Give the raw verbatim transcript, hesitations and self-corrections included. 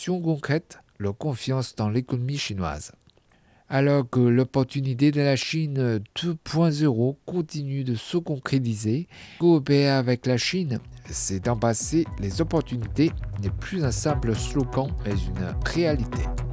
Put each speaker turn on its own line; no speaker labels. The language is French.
actions concrètes leur confiance dans l'économie chinoise. Alors que l'opportunité de la Chine deux point zéro continue de se concrétiser, coopérer avec la Chine, c'est d'embrasser les opportunités n'est plus un simple slogan mais une réalité.